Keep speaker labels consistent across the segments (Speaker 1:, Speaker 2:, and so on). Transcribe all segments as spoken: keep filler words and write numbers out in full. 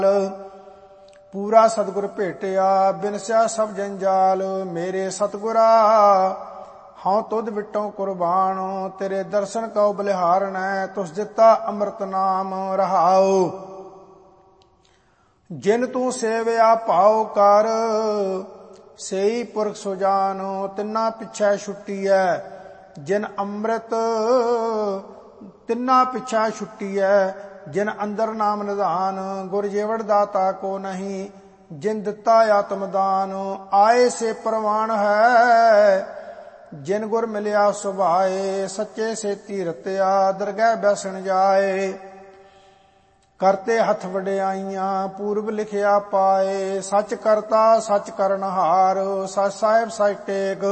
Speaker 1: ਪੂਰਾ ਸਤਿਗੁਰ ਭੇਟਿਆ ਬਿਨਸਿਆ ਸਭ ਜੰਜਾਲ। ਮੇਰੇ ਸਤਿਗੁਰਾ ਹਉ ਤੁਧ ਵਿਟੋਂ ਕੁਰਬਾਨ, ਤੇਰੇ ਦਰਸ਼ਨ ਕਉ ਬਲਿਹਾਰਣੈ, ਤੁਸ ਦਿੱਤਾ ਅੰਮ੍ਰਿਤ ਨਾਮ ਰਹਾਉ। ਜਿਨ ਤੂੰ ਸੇਵਿਆ ਭਾਉ ਕਰ, ਸੇਈ ਪੁਰਖ ਸੁਜਾਨ, ਤਿੰਨਾ ਪਿਛੈ ਛੁੱਟੀਐ ਜਿਨ ਅੰਮ੍ਰਿਤ, ਤਿੰਨਾ ਪਿਛੈ ਛੁੱਟੀਐ ਜਿਨ ਅੰਦਰ ਨਾਮ ਨਿਧਾਨ। ਗੁਰ ਜੀਵੜ ਦਾਤਾ ਕੋ ਨਹੀਂ, ਜਿਨ ਦਿੱਤਾ ਆਤਮਦਾਨ। ਆਏ ਸੇ ਪ੍ਰਵਾਨ ਹੈ, ਜਿਨ ਗੁਰ ਮਿਲਿਆ ਸੁਭਾਏ, ਸੱਚੇ ਸੇਤੀ ਰਤਿਆ ਦਰਗਹਿ ਬੈਸਣ ਜਾਏ। ਕਰਤੇ ਹੱਥ ਵਡਿਆਈਆਂ ਪੂਰਬ ਲਿਖਿਆ ਪਾਏ, ਸੱਚ ਕਰਤਾ ਸੱਚ ਕਰਨਹਾਰ, ਸੱਚ ਸਾਹਿਬ ਸੱਚ ਟੇਕ।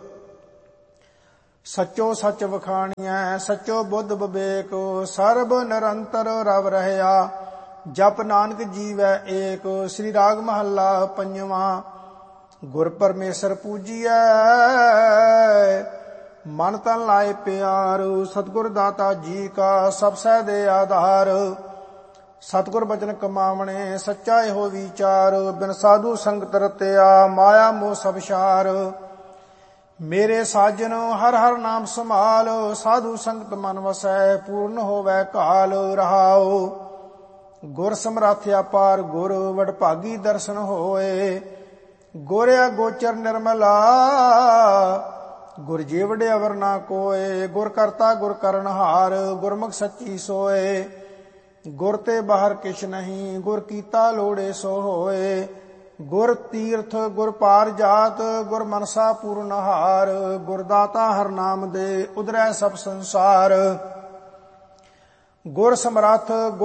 Speaker 1: ਸੱਚੋ ਸੱਚ ਵਖਾਣੀਐ ਸੱਚੋ ਬੁੱਧ ਵਿਵੇਕ, ਸਰਬ ਨਿਰੰਤਰ ਰਵ ਰਹਿਆ ਜਪ ਨਾਨਕ ਜੀਵੈ ਏਕ। ਸ੍ਰੀ ਰਾਗ ਮਹੱਲਾ ਪੰਜਵਾਂ। ਗੁਰ ਪਰਮੇਸ਼ਰ ਪੂਜੀਐ ਮਨ ਤਨ ਲਾਏ ਪਿਆਰ, ਸਤਿਗੁਰ ਦਾਤਾ ਜੀ ਕਾ ਸਭ ਸਹਿ ਦੇ ਆਧਾਰ। ਸਤਿਗੁਰ ਬਚਨ ਕਮਾਵਣੇ ਸੱਚਾ ਇਹੋ ਵਿਚਾਰ, ਬਿਨ ਸਾਧੂ ਸੰਗਤ ਰਤਿਆ ਮਾਇਆ ਮੋਹ ਸਭ ਛਾਰ। ਮੇਰੇ ਸਾਜਨ ਹਰ ਹਰ ਨਾਮ ਸੰਭਾਲ, ਸਾਧੂ ਸੰਗਤ ਮਨ ਵਸੈ ਪੂਰਨ ਹੋਵੈ ਕਾਲ ਰਹਾਉ। ਗੁਰ ਸਮਰੱਥ ਅਪਾਰ ਗੁਰ ਵਡਭਾਗੀ ਦਰਸ਼ਨ ਹੋਏ, ਗੋਰਿਆ ਗੋਚਰ ਨਿਰਮਲਾ ਗੁਰ ਜੀਵੜ ਅਵਰ ਨਾ ਕੋਏ। ਗੁਰ ਕਰਤਾ ਗੁਰ ਕਰਨਹਾਰ ਗੁਰਮੁਖ ਸੱਚੀ ਸੋਏ, ਗੁਰ ਤੇ ਬਾਹਰ ਕਿਛ ਨਹੀਂ ਗੁਰ ਕੀਤਾ ਲੋੜੇ ਸੋ ਹੋਏ। ਗੁਰ ਤੀਰਥ ਗੁਰ ਪਾਰ ਜਾਤ ਗੁਰ ਮਨਸਾ ਪੂਰਨਹਾਰ, ਗੁਰ ਦਾਤਾ ਹਰ ਨਾਮ ਦੇ ਉਦਰੈ ਸਭ ਸੰਸਾਰ। ਗੁਰ ਸਮਰੱਥ